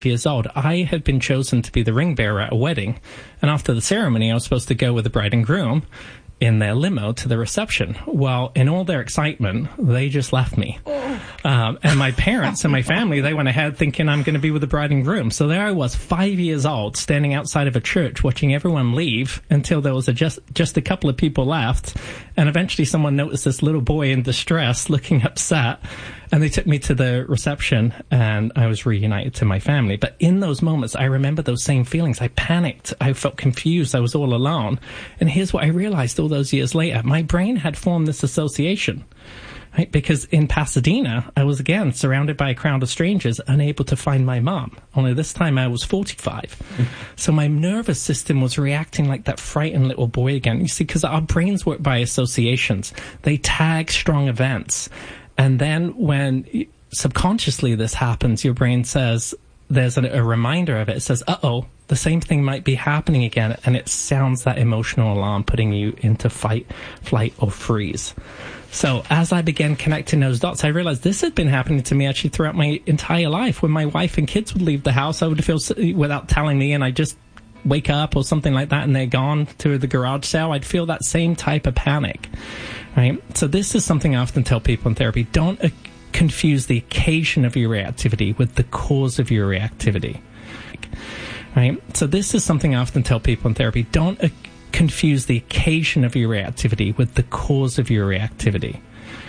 years old, I had been chosen to be the ring bearer at a wedding. And after the ceremony, I was supposed to go with the bride and groom in their limo to the reception. Well, in all their excitement, they just left me. And my parents and my family, they went ahead thinking I'm going to be with the bride and groom. So there I was, 5 years old, standing outside of a church watching everyone leave until there was just a couple of people left. And eventually someone noticed this little boy in distress looking upset. And they took me to the reception, and I was reunited to my family. But in those moments, I remember those same feelings. I panicked. I felt confused. I was all alone. And here's what I realized all those years later. My brain had formed this association, right? Because in Pasadena, I was again surrounded by a crowd of strangers, unable to find my mom. Only this time I was 45. So my nervous system was reacting like that frightened little boy again. You see, because our brains work by associations. They tag strong events. And then when subconsciously this happens, your brain says, there's a reminder of it. It says, uh-oh, the same thing might be happening again. And it sounds that emotional alarm, putting you into fight, flight, or freeze. So as I began connecting those dots, I realized this had been happening to me actually throughout my entire life. When my wife and kids would leave the house, I would feel, without telling me, and I just wake up or something like that, and they're gone to the garage sale, I'd feel that same type of panic. Right? So this is something I often tell people in therapy. Don't confuse the occasion of your reactivity with the cause of your reactivity. Right? So this is something I often tell people in therapy. Don't confuse the occasion of your reactivity with the cause of your reactivity.